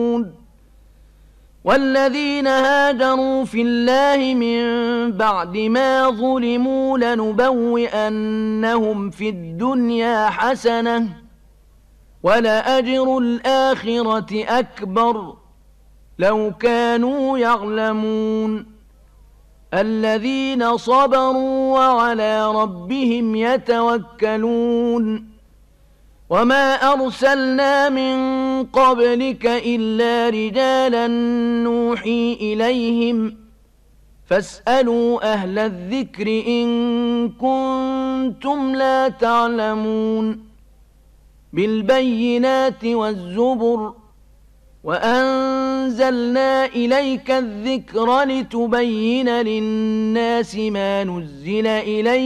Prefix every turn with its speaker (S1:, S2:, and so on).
S1: والذين هاجروا في الله من بعد ما ظلموا لنبوئنهم في الدنيا حسنة ولأجر الآخرة أكبر لو كانوا يعلمون الذين صبروا وعلى ربهم يتوكلون وما أرسلنا من قبلك إلا رجالا نوحي إليهم فاسألوا أهل الذكر إن كنتم لا تعلمون بالبينات والزبر وأنزلنا إليك الذكر لتبين للناس ما نزل إليهم